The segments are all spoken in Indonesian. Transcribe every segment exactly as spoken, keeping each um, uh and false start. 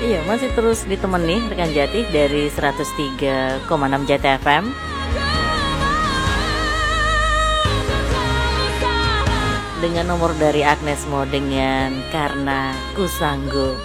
Iya, masih terus ditemani rekan Jati dari seratus tiga koma enam Jati F M. Dengan nomor dari Agnes Mo dengan Karena Ku Sanggup.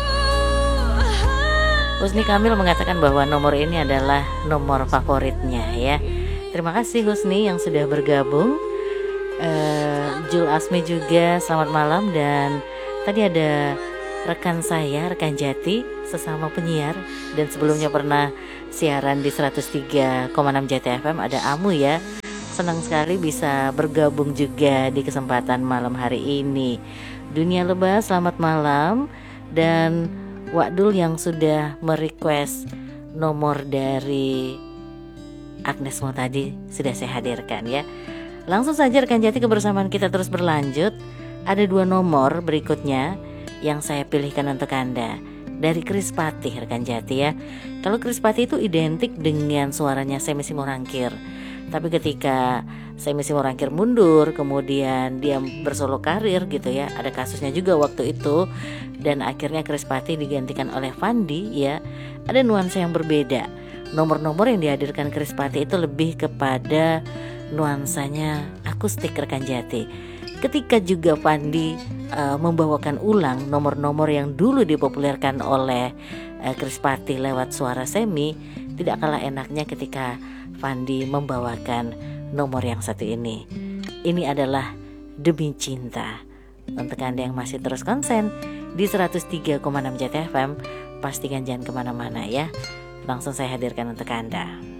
Husni Kamil mengatakan bahwa nomor ini adalah nomor favoritnya ya. Terima kasih Husni yang sudah bergabung. uh, Jul Asmi juga selamat malam. Dan tadi ada rekan saya, rekan Jati, sesama penyiar, dan sebelumnya pernah siaran di seratus tiga koma enam Jati F M, ada Amu ya. Senang sekali bisa bergabung juga di kesempatan malam hari ini. Dunia Lebah selamat malam. Dan Wakdul yang sudah merequest nomor dari Agnes Mo tadi sudah saya hadirkan ya. Langsung saja rekan Jati, kebersamaan kita terus berlanjut. Ada dua nomor berikutnya yang saya pilihkan untuk Anda dari Chris Patih rekan Jati ya. Kalau Chris Patih itu identik dengan suaranya Semi Simorangkir. Tapi ketika Semi Simorangkir mundur, kemudian dia bersolo karir gitu ya, ada kasusnya juga waktu itu, dan akhirnya Chris Patih digantikan oleh Fandi ya. Ada nuansa yang berbeda. Nomor-nomor yang dihadirkan Chris Patih itu lebih kepada nuansanya akustik rekan Jati. Ketika juga Fandi uh, membawakan ulang nomor-nomor yang dulu dipopulerkan oleh uh, Chris Patih lewat suara Semi, tidak kalah enaknya ketika Fandi membawakan nomor yang satu ini. Ini adalah Demi Cinta. Untuk Anda yang masih terus konsen di seratus tiga koma enam Jati F M, pastikan jangan kemana-mana ya. Langsung saya hadirkan untuk Anda.